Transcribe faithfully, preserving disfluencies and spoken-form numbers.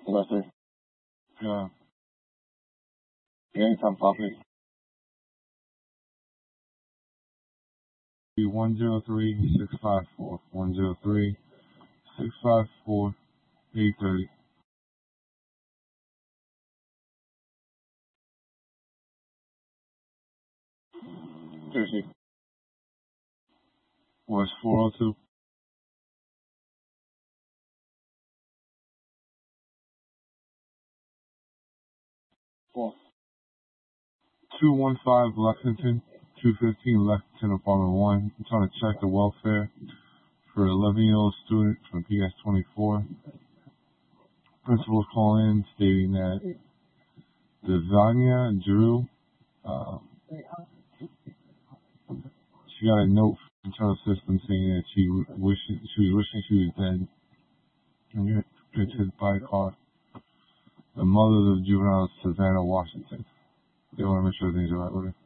Left three. Yeah. Anytime property. one zero three six five four. one zero three six five four eight thirty. Thursday. Was four oh two. Four. two one five Lexington. two fifteen Lexington Apartment one. I'm trying to check the welfare for an eleven-year-old student from P S twenty-four. Principal call in stating that Devania Drew, uh, she got a note from the internal system saying that she wishing she was wishing she was dead and gets hit by a car. The mother of the juvenile is Savannah Washington. They want to make sure things are right with her.